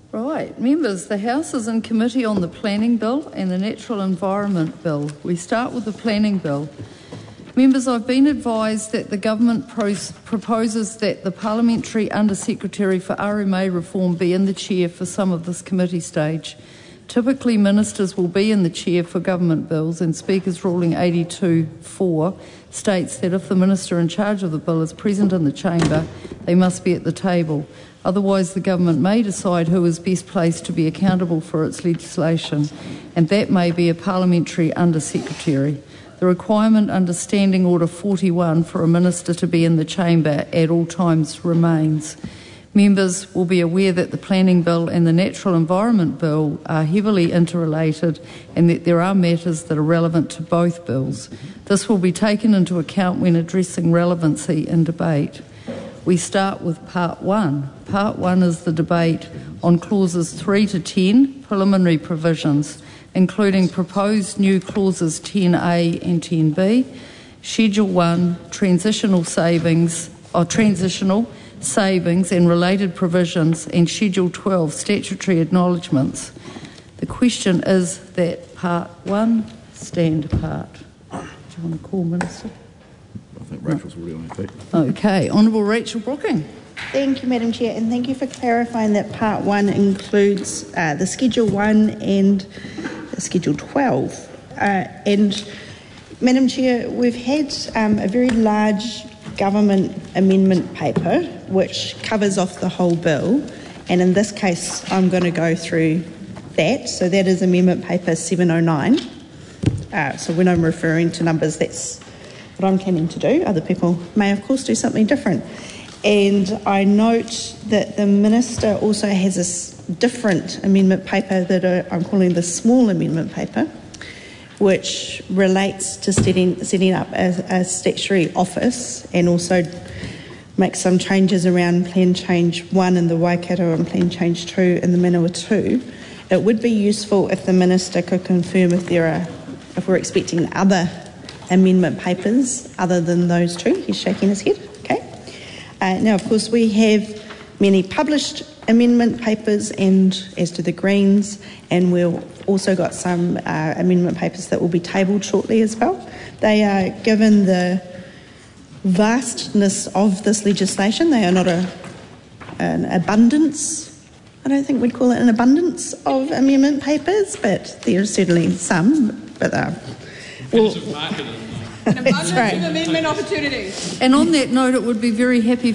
Right, members, the House is in committee on the Planning Bill and the Natural Environment Bill. We start with the Planning Bill. Members, I've been advised that the Government proposes that the Parliamentary Under-Secretary for RMA reform be in the chair for some of this committee stage. Typically, ministers will be in the chair for government bills, and Speaker's ruling 82.4 states that if the minister in charge of the bill is present in the chamber, they must be at the table. Otherwise, the government may decide who is best placed to be accountable for its legislation, and that may be a parliamentary under-secretary. The requirement under Standing Order 41 for a minister to be in the chamber at all times remains. Members will be aware that the Planning Bill and the Natural Environment Bill are heavily interrelated and that there are matters that are relevant to both bills. This will be taken into account when addressing relevancy in debate. We start with Part 1. Part 1 is the debate on clauses 3 to 10, preliminary provisions, including proposed new clauses 10A and 10B, Schedule 1, transitional savings and related provisions, and Schedule 12, statutory acknowledgements. The question is that Part 1 stand apart. Do you want to call, Minister? I think Rachel's already on her feet. Okay. Honourable Rachel Brooking. Thank you, Madam Chair, and thank you for clarifying that Part 1 includes the Schedule 1 and the Schedule 12. And, Madam Chair, we've had a very large government amendment paper which covers off the whole bill, and in this case I'm going to go through that. So that is Amendment Paper 709. So when I'm referring to numbers, that's what I'm planning to do. Other people may, of course, do something different. And I note that the Minister also has a different amendment paper that I'm calling the small amendment paper, which relates to setting up a statutory office and also make some changes around Plan Change 1 in the Waikato and Plan Change 2 in the Manawa 2. It would be useful if the Minister could confirm if we're expecting other amendment papers other than those two. He's shaking his head. Okay. Now, of course, we have many published amendment papers, and as do the Greens, and we've also got some amendment papers that will be tabled shortly as well. They are, given the vastness of this legislation, they are not an abundance. I don't think we'd call it an abundance of amendment papers, but there are certainly some. But An abundance of amendment opportunities. And on that note, we would be very happy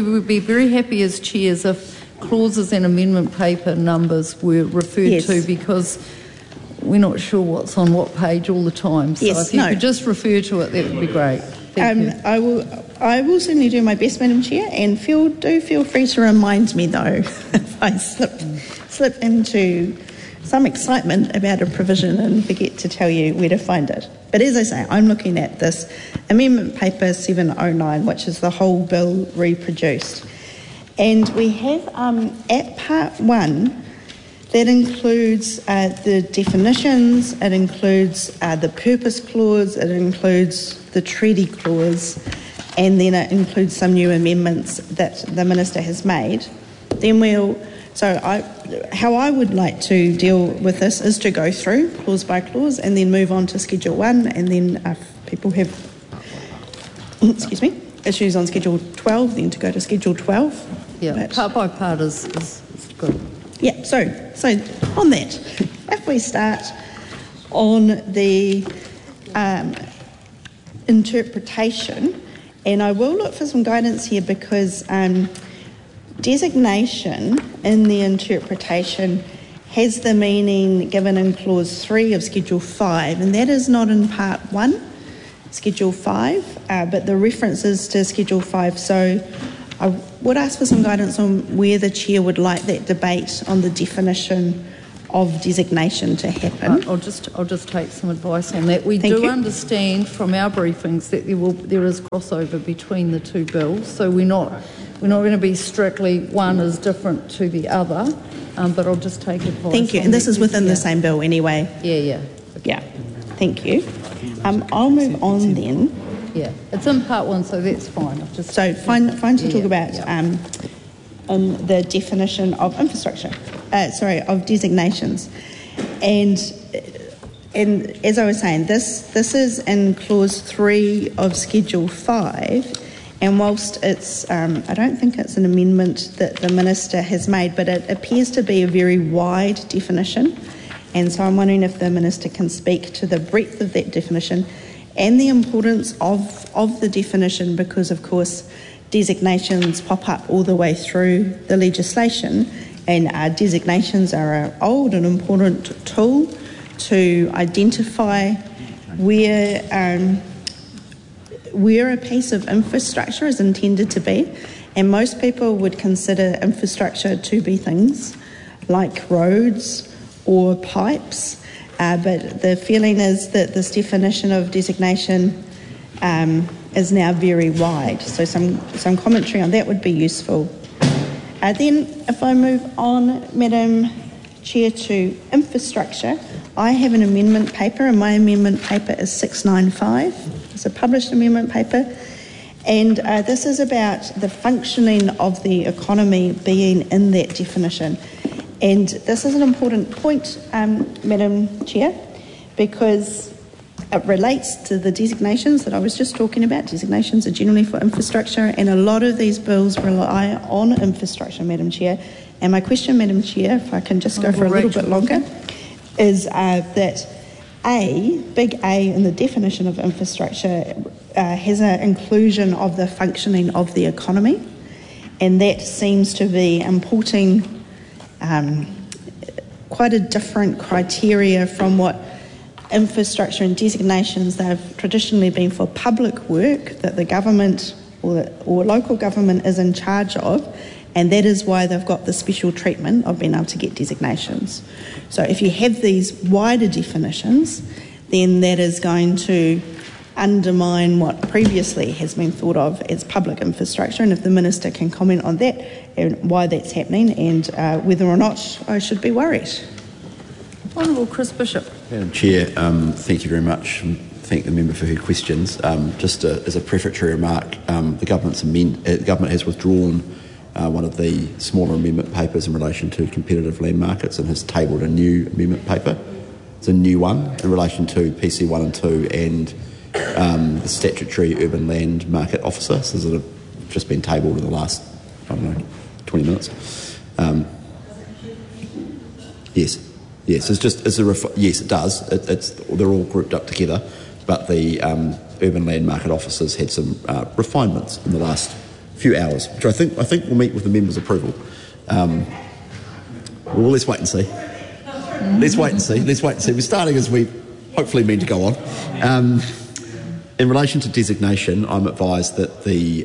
as chairs if clauses and amendment paper numbers were referred to, because we're not sure what's on what page all the time. So if you could just refer to it, that would be great. Thank you. I will certainly do my best, Madam Chair, and feel free to remind me though if I slip into some excitement about a provision and forget to tell you where to find it. But as I say, I'm looking at this Amendment Paper 709, which is the whole bill reproduced. And we have at Part 1, that includes the definitions, it includes the purpose clause, it includes the treaty clause, and then it includes some new amendments that the Minister has made. Then how I would like to deal with this is to go through clause by clause and then move on to Schedule 1, and then if people have issues on Schedule 12, then to go to Schedule 12. Yeah, part by part is good. Yeah, so on that, if we start on the interpretation, and I will look for some guidance here because designation in the interpretation has the meaning given in Clause 3 of Schedule 5, and that is not in Part 1, Schedule 5, but the reference is to Schedule 5. So I would ask for some guidance on where the Chair would like that debate on the definition of designation to happen. I'll just take some advice on that. We do understand from our briefings that there is crossover between the two bills, so we're not going to be strictly one is different to the other, but I'll just take advice. Thank you, and this is within the same bill anyway. Yeah. Okay. Yeah, thank you. I'll move on then. Yeah, it's in Part 1, so that's fine. Fine to talk about the definition of infrastructure. of designations, and as I was saying, this is in clause 3 of Schedule 5, and whilst it's, I don't think it's an amendment that the Minister has made, but it appears to be a very wide definition, and so I'm wondering if the Minister can speak to the breadth of that definition and the importance of the definition, because of course designations pop up all the way through the legislation, and designations are an old and important tool to identify where a piece of infrastructure is intended to be. And most people would consider infrastructure to be things like roads or pipes, but the feeling is that this definition of designation is now very wide. So some commentary on that would be useful. Then if I move on, Madam Chair, to infrastructure, I have an amendment paper, and my amendment paper is 695. It's a published amendment paper, and this is about the functioning of the economy being in that definition. And this is an important point, Madam Chair, because it relates to the designations that I was just talking about. Designations are generally for infrastructure, and a lot of these bills rely on infrastructure, Madam Chair. And my question, Madam Chair, if I can just go for a little bit longer, is that big A in the definition of infrastructure has an inclusion of the functioning of the economy, and that seems to be importing quite a different criteria from what infrastructure and designations that have traditionally been for public work that the government or local government is in charge of, and that is why they've got the special treatment of being able to get designations. So if you have these wider definitions, then that is going to undermine what previously has been thought of as public infrastructure, and if the Minister can comment on that and why that's happening, and whether or not I should be worried. Honourable Chris Bishop. Madam Chair, thank you very much, and thank the member for her questions. Just as a prefatory remark, the government has withdrawn one of the smaller amendment papers in relation to competitive land markets and has tabled a new amendment paper. It's a new one in relation to PC 1 and 2 and the statutory urban land market officer. So that have just been tabled in the last, 20 minutes. Yes. Yes, yes, it does. They're all grouped up together, but the urban land market officers had some refinements in the last few hours, which I think will meet with the members' approval. Well, let's wait and see. Let's wait and see. We're starting as we hopefully mean to go on. In relation to designation, I'm advised that the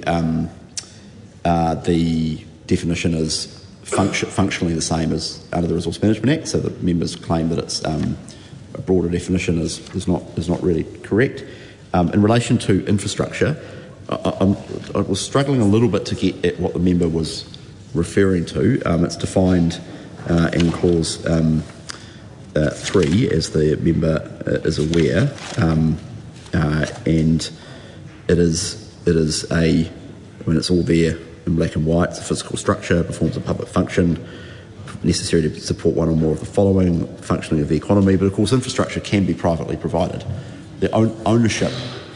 definition is functionally the same as under the Resource Management Act, so the members claim that it's a broader definition is not really correct. In relation to infrastructure, I was struggling a little bit to get at what the member was referring to. It's defined in clause 3, as the member is aware, and it is it's all there in black and white. It's a physical structure, performs a public function, necessary to support one or more of the following: functioning of the economy. But of course, infrastructure can be privately provided. The ownership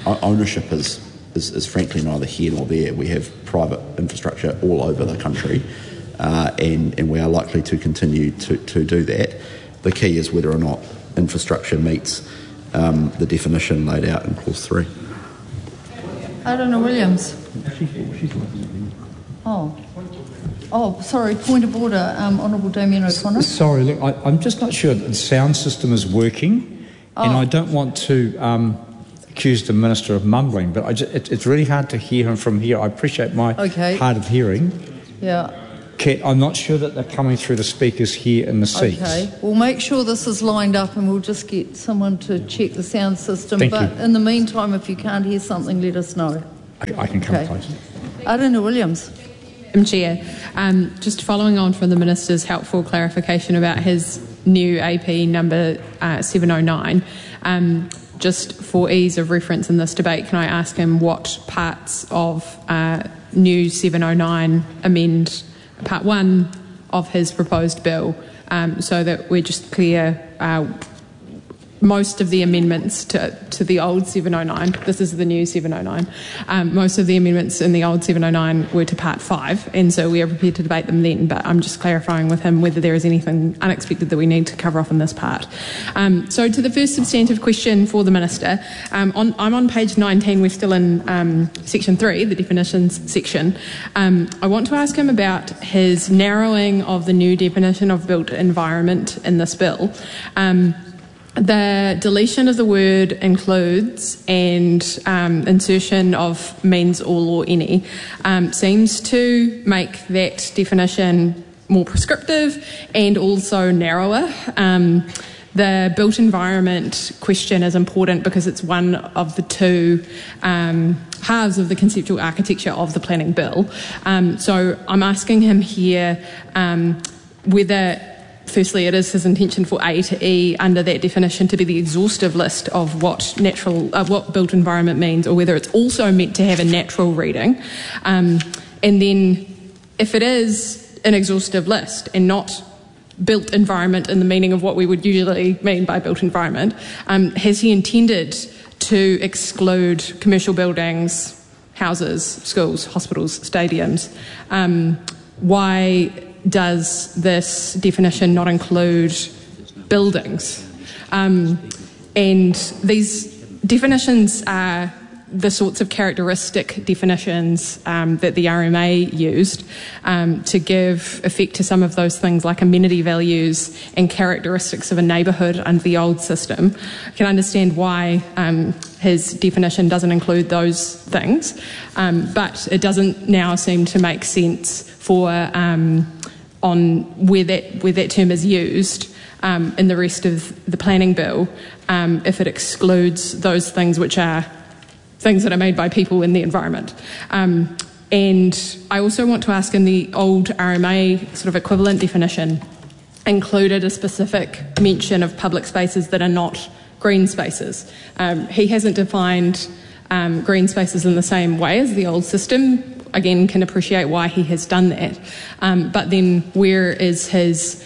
is frankly neither here nor there. We have private infrastructure all over the country, and we are likely to continue to do that. The key is whether or not infrastructure meets the definition laid out in clause 3. Adana Williams. Sorry, point of order, Honourable Damien O'Connor. Sorry, look, I'm just not sure that the sound system is working, and I don't want to accuse the Minister of mumbling, but it's really hard to hear him from here. I appreciate my hard of hearing. Yeah. I'm not sure that they're coming through the speakers here in the seats. Okay, we'll make sure this is lined up and we'll just get someone to check the sound system. Thank but you. In the meantime, if you can't hear something, let us know. I can come close. Adana Williams. Madam Chair, just following on from the Minister's helpful clarification about his new AP number 709, just for ease of reference in this debate, can I ask him what parts of new 709 amend Part 1 of his proposed bill, so that we're just clear. Most of the amendments to the old 709, this is the new 709, most of the amendments in the old 709 were to Part 5, and so we are prepared to debate them then, but I'm just clarifying with him whether there is anything unexpected that we need to cover off in this part. So to the first substantive question for the Minister, I'm on page 19, we're still in section 3, the definitions section. I want to ask him about his narrowing of the new definition of built environment in this bill. The deletion of the word includes and insertion of means all or any seems to make that definition more prescriptive and also narrower. The built environment question is important because it's one of the two halves of the conceptual architecture of the planning bill. So I'm asking him here whether, firstly, it is his intention for A to E under that definition to be the exhaustive list of what built environment means, or whether it's also meant to have a natural reading. And then if it is an exhaustive list and not built environment in the meaning of what we would usually mean by built environment, has he intended to exclude commercial buildings, houses, schools, hospitals, stadiums? Why does this definition not include buildings? And these definitions are the sorts of characteristic definitions that the RMA used to give effect to some of those things like amenity values and characteristics of a neighbourhood under the old system. I can understand why his definition doesn't include those things, but it doesn't now seem to make sense for on where that term is used in the rest of the planning bill if it excludes those things which are things that are made by people in the environment. And I also want to ask, in the old RMA sort of equivalent definition included a specific mention of public spaces that are not green spaces. He hasn't defined green spaces in the same way as the old system. Again, can appreciate why he has done that. But then where is his,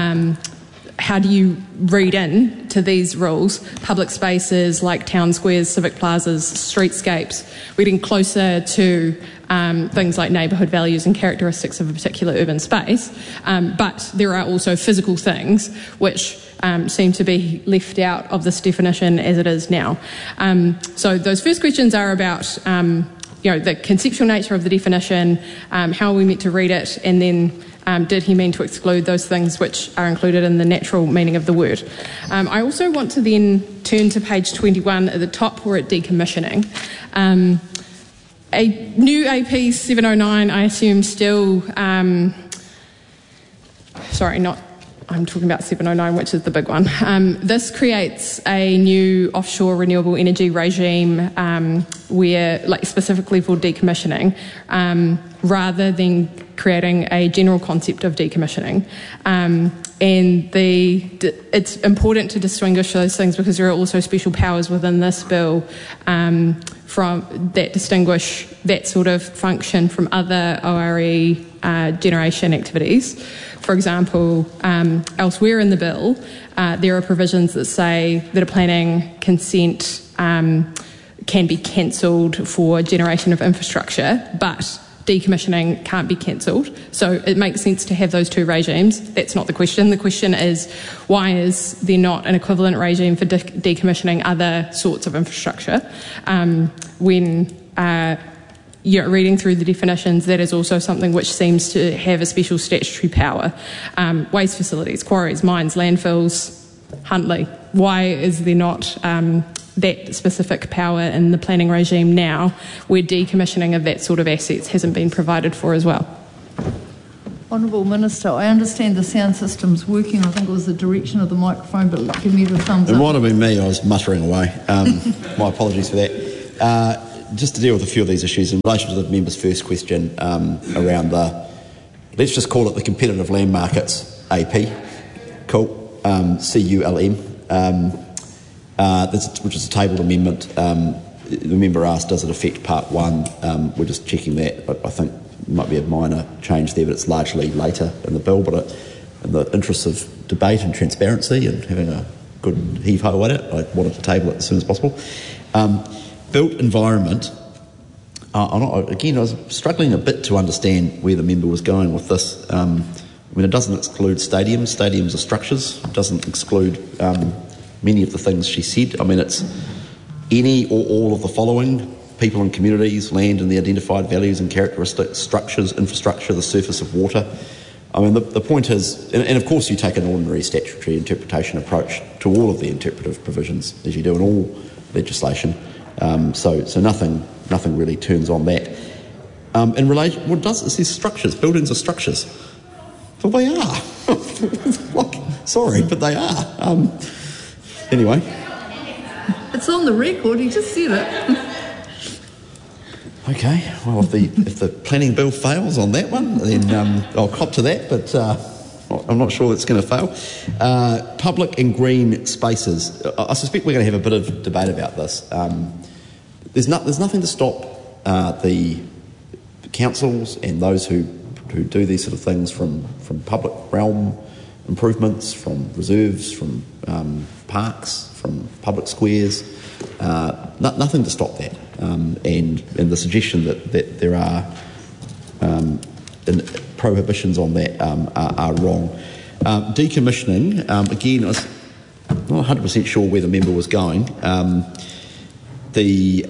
how do you read in to these rules public spaces like town squares, civic plazas, streetscapes, reading closer to things like neighbourhood values and characteristics of a particular urban space. But there are also physical things which seem to be left out of this definition as it is now. So those first questions are about the conceptual nature of the definition, how are we meant to read it, and then did he mean to exclude those things which are included in the natural meaning of the word. I also want to then turn to page 21 at the top, where at decommissioning. A new AP 709, I assume still, I'm talking about 709, which is the big one. This creates a new offshore renewable energy regime where, specifically for decommissioning, rather than creating a general concept of decommissioning. And it's important to distinguish those things because there are also special powers within this bill from that distinguish that sort of function from other ORE generation activities. For example, elsewhere in the bill, there are provisions that say that a planning consent can be cancelled for generation of infrastructure, but decommissioning can't be cancelled. So it makes sense to have those two regimes. That's not the question. The question is, why is there not an equivalent regime for decommissioning other sorts of infrastructure? When you're reading through the definitions, that is also something which seems to have a special statutory power. Waste facilities, quarries, mines, landfills, Huntly. Why is there not that specific power in the planning regime now, where decommissioning of that sort of assets hasn't been provided for as well? Honourable Minister, I understand the sound system's working. I think it was the direction of the microphone, but give me the thumbs up. It might have been me. I was muttering away. My apologies for that. Just to deal with a few of these issues in relation to the member's first question around the, let's just call it the competitive land markets, AP. Cool. CULM. Which is a tabled amendment. The member asked, does it affect Part 1? We're just checking that, but I think might be a minor change there, but it's largely later in the bill. But in the interest of debate and transparency and having a good heave-ho at it, I wanted to table it as soon as possible. Built environment. Again, I was struggling a bit to understand where the member was going with this. It doesn't exclude stadiums. Stadiums are structures. It doesn't exclude many of the things she said. It's any or all of the following: people and communities, land and the identified values and characteristics, structures, infrastructure, the surface of water. The point is, and of course you take an ordinary statutory interpretation approach to all of the interpretive provisions, as you do in all legislation. So nothing really turns on that. In relation, what it does is these structures. Buildings are structures. Well, they are. Sorry, but they are. Anyway. It's on the record, he just said it. Okay, well, if the planning bill fails on that one, then I'll cop to that, but I'm not sure it's going to fail. Public and green spaces. I suspect we're going to have a bit of debate about this. There's nothing to stop the councils and those who do these sort of things from public realm improvements, from reserves, from parks, from public squares. Nothing to stop that. And the suggestion that there are prohibitions on that are wrong. Decommissioning, again, I was not 100% sure where the member was going. The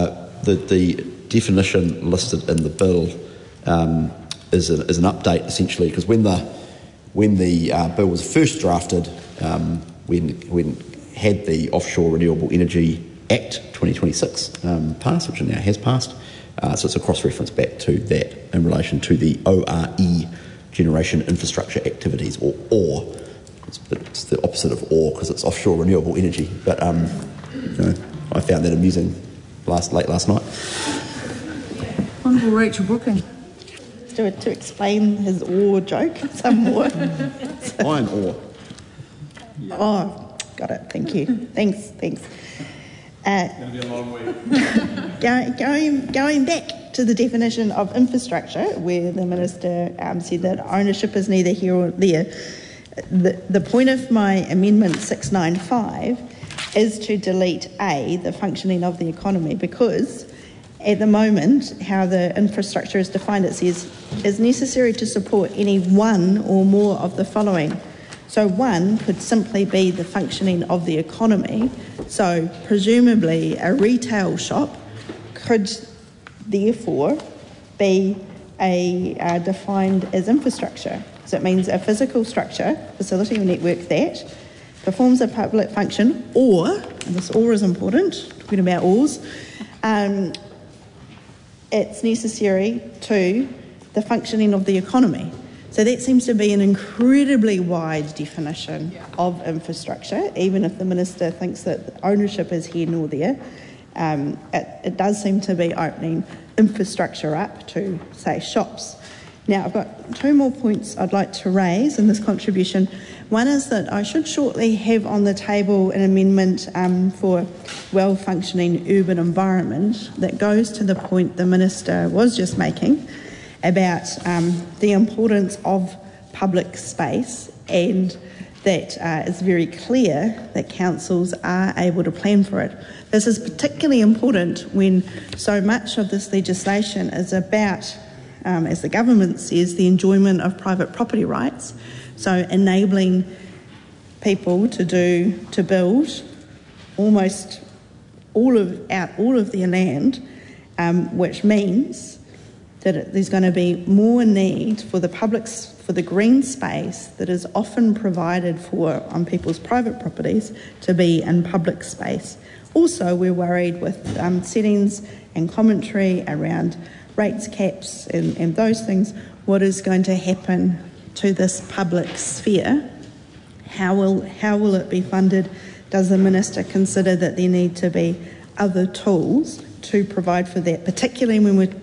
definition listed in the bill is an update, essentially, because when the bill was first drafted, when had the Offshore Renewable Energy Act 2026 passed, which it now has passed, so it's a cross-reference back to that in relation to the ORE, Generation Infrastructure Activities, or ORE. It's the opposite of ORE because it's offshore renewable energy, but I found that amusing late last night. Honourable Rachel Brooking. To explain his ore joke some more. Iron ore. Oh, got it. Thank you. Thanks. It's going to be a long week. Going back to the definition of infrastructure, where the Minister said that ownership is neither here or there, the point of my Amendment 695 is to delete A, the functioning of the economy, because at the moment, how the infrastructure is defined, it says, is necessary to support any one or more of the following. So one could simply be the functioning of the economy. So presumably a retail shop could therefore be defined as infrastructure. So it means a physical structure, facility or network that performs a public function, or, and this or is important, talking about ors, it's necessary to the functioning of the economy. So that seems to be an incredibly wide definition of infrastructure, even if the Minister thinks that ownership is here nor there. It does seem to be opening infrastructure up to, say, shops. Now, I've got two more points I'd like to raise in this contribution. One is that I should shortly have on the table an amendment for well-functioning urban environment that goes to the point the Minister was just making about the importance of public space, and that it's very clear that councils are able to plan for it. This is particularly important when so much of this legislation is about, as the government says, the enjoyment of private property rights. So enabling people to build almost all of their land, which means that there's going to be more need for the green space that is often provided for on people's private properties to be in public space. Also, we're worried with settings and commentary around rates caps and those things. What is going to happen to this public sphere? How will it be funded? Does the Minister consider that there need to be other tools to provide for that, particularly when we're